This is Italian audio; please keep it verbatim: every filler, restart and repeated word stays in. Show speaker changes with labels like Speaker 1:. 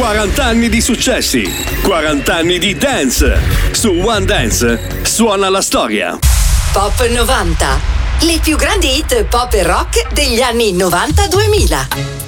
Speaker 1: quaranta anni di successi, quaranta anni di dance. Su One Dance suona la storia.
Speaker 2: Pop novanta. Le più grandi hit pop e rock degli anni novanta duemila.